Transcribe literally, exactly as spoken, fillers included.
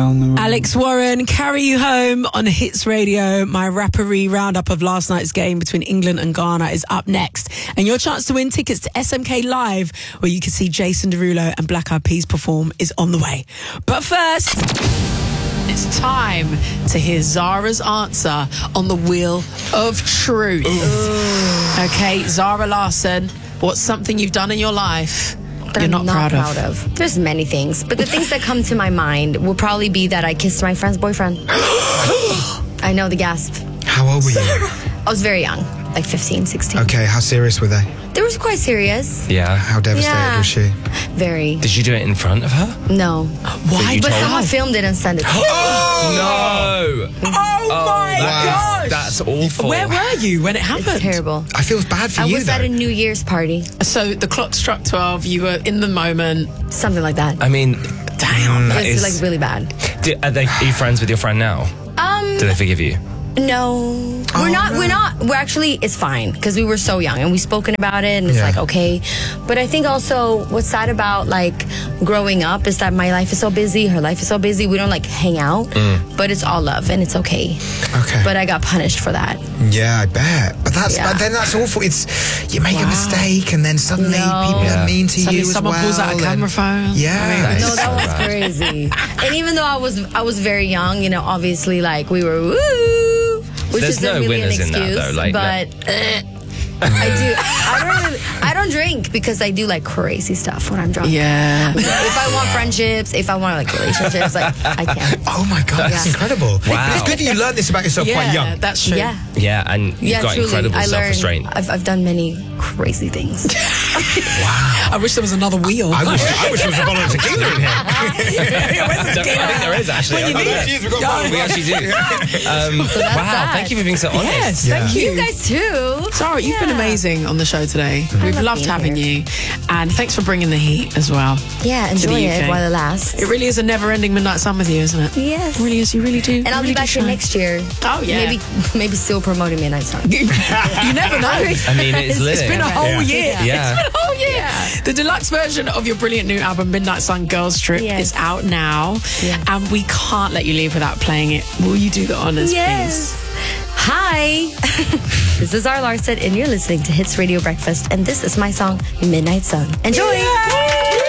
around the room. Alex Warren, Carry You Home on Hits Radio. My rappery roundup of last night's game between England and Ghana is up next. And your chance to win tickets to S M K Live, where you can see Jason Derulo and Black Eyed Peas perform, is on the way. But first, it's time to hear Zara's answer on the Wheel of Truth. Ooh. Okay, Zara Larsson, what's something you've done in your life that you're I'm not, not proud, proud of? of? There's many things, but the things that come to my mind will probably be that I kissed my friend's boyfriend. I know, the gasp. How old were you? I was very young, like fifteen, sixteen. Okay, how serious were they? They were quite serious. Yeah. How devastated Yeah. was she? Very. Did you do it in front of her? No. Why? you But told someone her? filmed it and sent it to me. No! Oh, my That's, gosh! that's awful. Where were you when it happened? It's terrible. I feel bad for I you, was though. at a New Year's party. So the clock struck twelve, you were in the moment. Something like that. I mean, damn, that It was is... like really bad. Do, are, they, are you friends with your friend now? Um, Do they forgive you? No. We're Oh, not, no. we're not, we're actually, it's fine because we were so young and we've spoken about it and it's Yeah. like, okay. But I think also what's sad about like growing up is that my life is so busy, her life is so busy, we don't like hang out, but it's all love and it's okay. Okay. But I got punished for that. Yeah, I bet. But that's Yeah. but then that's awful. It's you make a mistake and then suddenly No. people Yeah. are mean to Suddenly you as someone well. pulls out a and- camera phone. Yeah. That is No, that so was bad. crazy. And even though I was, I was very young, you know, obviously like we were woo, which There's is no really winners an in that, excuse, though, like, but eh, I do. I don't. Really, I don't drink because I do like crazy stuff when I'm drunk. Yeah. If I want friendships, if I want like relationships, like I can't. Oh my god, that's Yeah. incredible. Wow. It's good that you learned this about yourself quite Yeah, young. that's true. Yeah. Yeah, and you've Yeah, got truly. incredible I self-restraint. learned. I've, I've done many crazy things. I wish there was another wheel. I wish I wish there was a bottle of tequila in here. I think there is actually. When you I need bet. it. We've got bottles. We actually do. Um, wow, that. thank you for being so honest. Yes, Yeah. thank you. You guys too. Sarah, you've been Yeah. amazing on the show today. We've love loved being having here. you. And thanks for bringing the heat as well. Yeah, to the enjoy U it K. while it lasts. It really is a never-ending midnight sun with you, isn't it? Yes. It really is. You really do. And I'll be back here next year. Oh, yeah. Maybe, maybe still promoting Midnight Sun. You never know. I mean, it's lit. It's been a whole Yeah. year. Yeah. It's been a whole year. Yeah. The deluxe version of your brilliant new album, Midnight Sun Girls Trip, Yes. is out now. Yeah. And we can't let you leave without playing it. Will you do the honors, Yes. Hi. This is Zara Larsson, and you're listening to Hits Radio Breakfast, and this is my song, Midnight Sun. Enjoy. please?